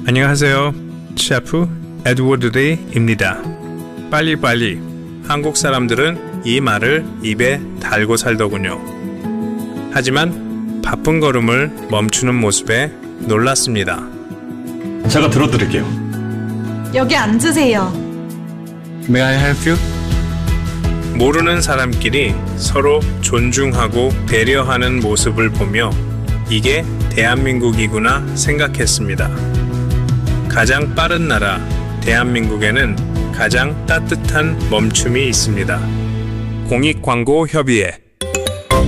안녕하세요. 셰프 에드워드 데이입니다. 빨리빨리. 한국 사람들은 이 말을 입에 달고 살더군요. 하지만 바쁜 걸음을 멈추는 모습에 놀랐습니다. 제가 들어드릴게요. 여기 앉으세요. May I help you? 모르는 사람끼리 서로 존중하고 배려하는 모습을 보며 이게 대한민국이구나 생각했습니다. 가장 빠른 나라 대한민국에는 가장 따뜻한 멈춤이 있습니다. 공익광고협의회